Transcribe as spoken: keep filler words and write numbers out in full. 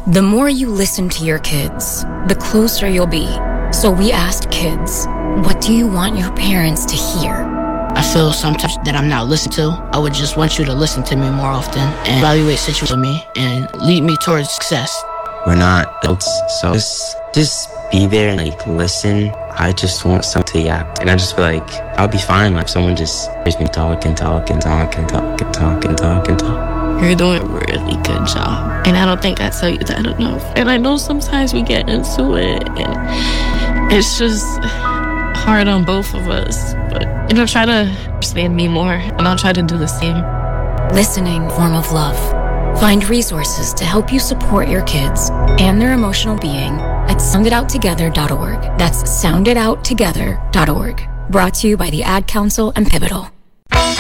The more you listen to your kids, the closer you'll be. So we asked kids, what do you want your parents to hear? I feel sometimes that I'm not listened to. I would just want you to listen to me more often and evaluate situations with me and lead me towards success. We're not adults, so just, just be there and like listen. I just want someone to yap, and I just feel like I'll be fine if someone just hears me talk and talk and talk and talk and talk and talk and talk. You're doing a really good job, and I don't think I tell you that enough. And I know sometimes we get into it, and it's just hard on both of us. But you know, try to understand me more, and I'll try to do the same. Listening, form of love. Find resources to help you support your kids and their emotional being at sound it out together dot org. That's sound it out together dot org. Brought to you by the Ad Council and Pivotal.